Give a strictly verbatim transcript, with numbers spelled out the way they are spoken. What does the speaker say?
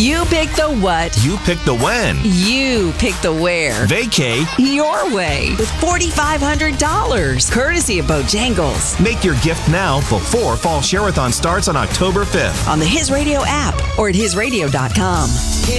You pick the what. You pick the when. You pick the where. Vacay your way with four thousand five hundred dollars, courtesy of Bojangles. Make your gift now before Fall Share-a-thon starts on October fifth. On the His Radio app or at his radio dot com.